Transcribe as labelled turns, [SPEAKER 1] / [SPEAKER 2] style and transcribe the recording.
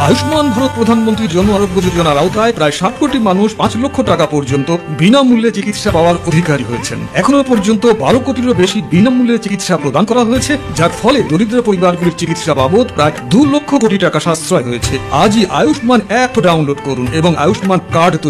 [SPEAKER 1] আয়ুষ্মান ভারত প্রধানমন্ত্রী জন আরোগ্য যোজনার আওতায় প্রায় 60 কোটি মানুষ 5 লক্ষ টাকা পর্যন্ত বিনামূল্যে চিকিৎসা পাওয়ার অধিকারী হয়েছেন। এখনো পর্যন্ত 12 কোটিরও বেশি বিনামূল্যে চিকিৎসা প্রদান করা হয়েছে, যার ফলে দরিদ্র পরিবারগুলির চিকিৎসা বাবদ প্রায় 2 লক্ষ কোটি টাকা সাশ্রয় হয়েছে। আজই আয়ুষ্মান অ্যাপ ডাউনলোড করুন এবং আয়ুষ্মান কার্ড